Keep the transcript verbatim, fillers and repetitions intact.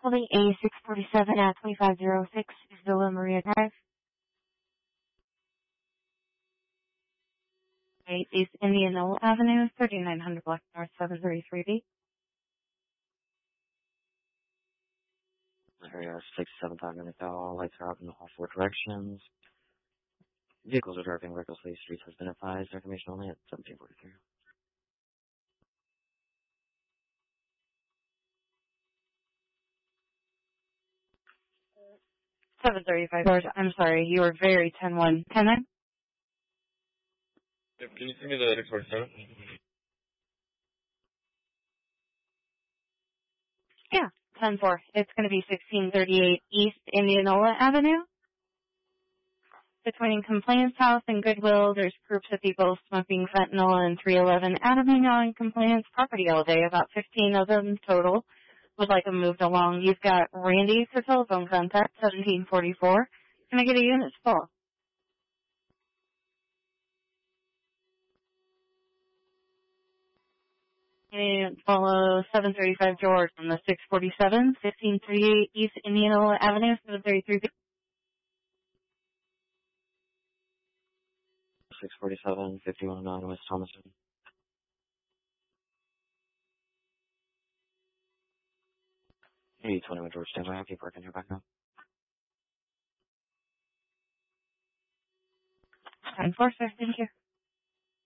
Holding A six forty-seven at twenty-five oh six is Villa Maria Drive. eight East Indianola Avenue, thirty-nine hundred Block North, seven thirty-three B. Area six seven five minutes all lights are out in all four directions. Vehicles are driving recklessly. Streets has been advised. Information only at seventeen forty-three. seven thirty-five. George, I'm sorry, you were very ten one. Can I? Yep, can you send me the six forty-seven? Yeah, ten four. It's going to be sixteen thirty-eight East Indianola Avenue. Between Complaints House and Goodwill, there's groups of people smoking fentanyl and three eleven adaming on Complaints property all day, about fifteen of them total. Would like them moved along. You've got Randy for telephone contact, seventeen forty-four. Can I get a unit full? And follow seven thirty-five George on the six forty-seven, fifteen thirty-eight East Indianola Avenue, seven thirty-three B. six forty-seven, fifty-one oh nine West Thomaston. Hey, twenty-one George, stand by. I'll keep working here back up. ten four, sir. Thank you.